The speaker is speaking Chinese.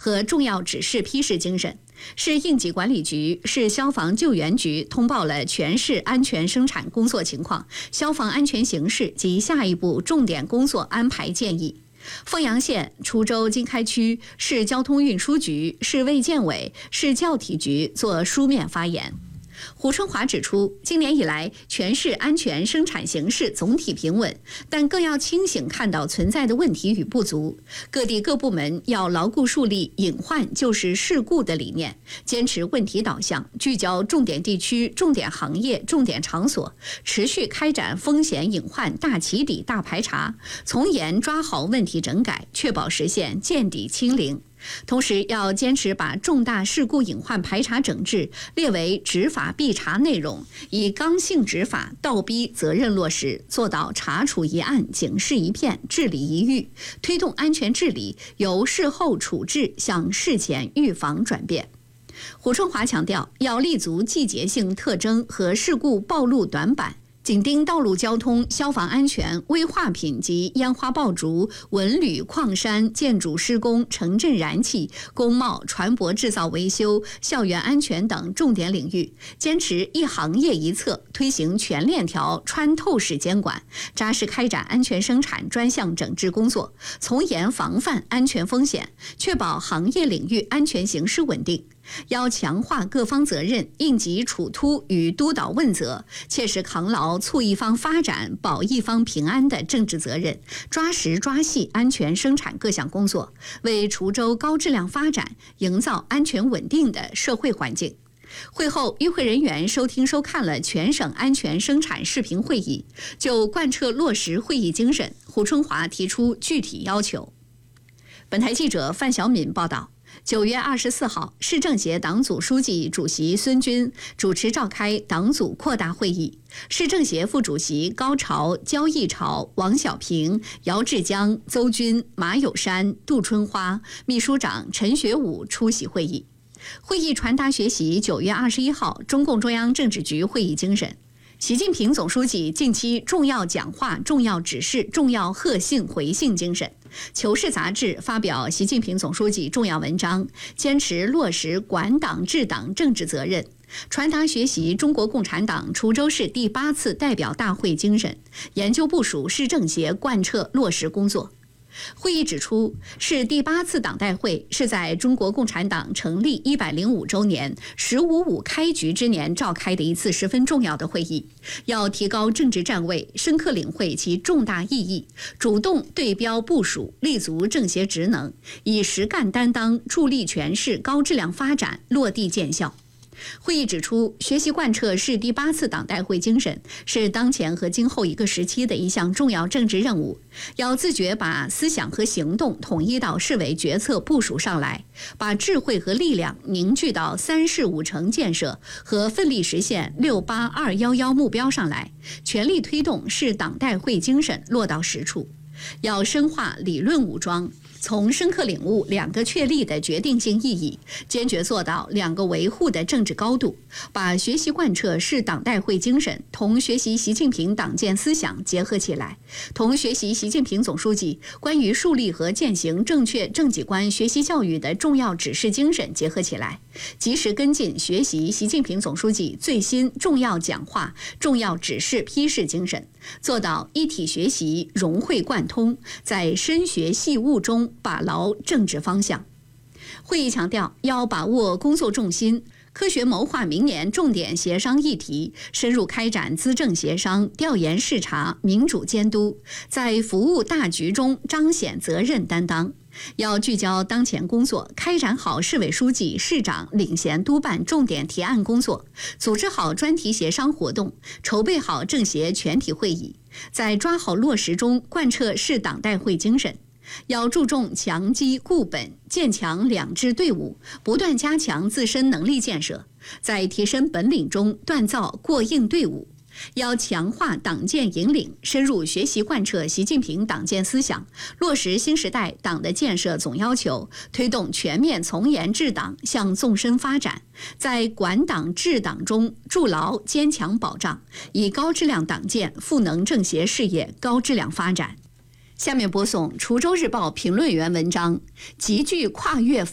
和重要指示批示精神。市应急管理局、市消防救援局通报了全市安全生产工作情况、消防安全形势及下一步重点工作安排建议。凤阳县、滁州经开区市交通运输局、市卫健委、市教体局作书面发言。胡春华指出，今年以来，全市安全生产形势总体平稳，但更要清醒看到存在的问题与不足。各地各部门要牢固树立隐患就是事故的理念，坚持问题导向，聚焦重点地区、重点行业、重点场所，持续开展风险隐患大起底、大排查，从严抓好问题整改，确保实现见底清零。同时要坚持把重大事故隐患排查整治列为执法必查内容，以刚性执法倒逼责任落实，做到查处一案、警示一片、治理一狱，推动安全治理由事后处置向事前预防转变。胡春华强调，要立足季节性特征和事故暴露短板，紧盯道路交通、消防安全、危化品及烟花爆竹、文旅矿山、建筑施工、城镇燃气、工贸、船舶制造维修、校园安全等重点领域，坚持一行业一策，推行全链条穿透式监管，扎实开展安全生产专项整治工作，从严防范安全风险，确保行业领域安全形势稳定。要强化各方责任，应急处突与督导问责，切实扛牢促一方发展、保一方平安的政治责任，抓实抓细安全生产各项工作，为滁州高质量发展营造安全稳定的社会环境。会后，与会人员收听收看了全省安全生产视频会议，就贯彻落实会议精神，胡春华提出具体要求。本台记者范晓敏报道。9月24号，市政协党组书记、主席孙军主持召开党组扩大会议，市政协副主席高潮、焦义潮、王小平、姚志江、邹军、马友山、杜春花，秘书长陈学武出席会议。会议传达学习9月21号中共中央政治局会议精神。习近平总书记近期重要讲话、重要指示、重要贺信回信精神。求是杂志发表习近平总书记重要文章，坚持落实管党治党政治责任，传达学习中国共产党滁州市第8次代表大会精神，研究部署市政协贯彻落实工作。会议指出，市第8次党代会是在中国共产党成立105周年“15.5”开局之年召开的一次十分重要的会议，要提高政治站位，深刻领会其重大意义，主动对标部署，立足政协职能，以实干担当助力全市高质量发展落地见效。会议指出，学习贯彻市第8次党代会精神是当前和今后一个时期的一项重要政治任务，要自觉把思想和行动统一到市委决策部署上来，把智慧和力量凝聚到3市5城建设和奋力实现68211目标上来，全力推动市党代会精神落到实处。要深化理论武装，从深刻领悟2个确立的决定性意义，坚决做到2个维护的政治高度，把学习贯彻市党代会精神同学习习近平党建思想结合起来，同学习习近平总书记关于树立和践行正确政绩观学习教育的重要指示精神结合起来，及时跟进学习习近平总书记最新重要讲话、重要指示批示精神，做到一体学习、融会贯通，在深学细悟中把牢政治方向。会议强调，要把握工作重心，科学谋划明年重点协商议题，深入开展资政协商、调研视察、民主监督，在服务大局中彰显责任担当。要聚焦当前工作，开展好市委书记、市长领衔督办重点提案工作，组织好专题协商活动，筹备好政协全体会议，在抓好落实中贯彻市党代会精神。要注重强基固本，建强两支队伍，不断加强自身能力建设，在提升本领中锻造过硬队伍。要强化党建引领，深入学习贯彻习近平党建思想，落实新时代党的建设总要求，推动全面从严治党向纵深发展，在管党治党中筑牢坚强保障，以高质量党建赋能政协事业高质量发展。下面播送滁州日报评论员文章，极具跨越